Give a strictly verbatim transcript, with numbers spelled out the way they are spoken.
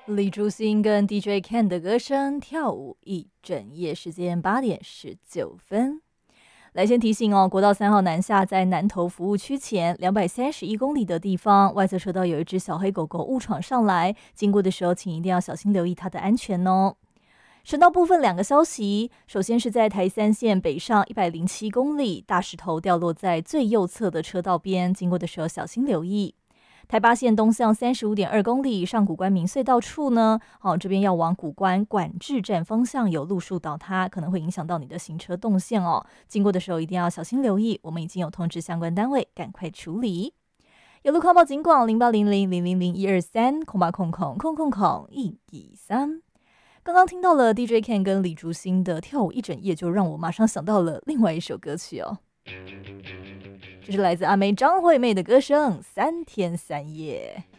李竹新跟 D J Ken 的歌声跳舞一整夜，时间八点十九分。来先提醒哦，国道三号南下在南投服务区前两百三十一公里的地方，外侧车道有一只小黑狗狗误闯上来，经过的时候请一定要小心留意它的安全哦。省道部分两个消息，首先是在台三线北上一百零七公里，大石头掉落在最右侧的车道边，经过的时候小心留意。台八线东向三十五点二公里，上古关民隧道处呢，哦，这边要往古关管制站方向有路树倒塌，可能会影响到你的行车动线哦。经过的时候一定要小心留意，我们已经有通知相关单位赶快处理。有路况报警广零八零零零零零一二三空八空空空空空一一三。刚刚听到了 D J Ken 跟李竹新的跳舞一整夜，就让我马上想到了另外一首歌曲哦。这是来自阿妹张惠妹的歌声《三天三夜》。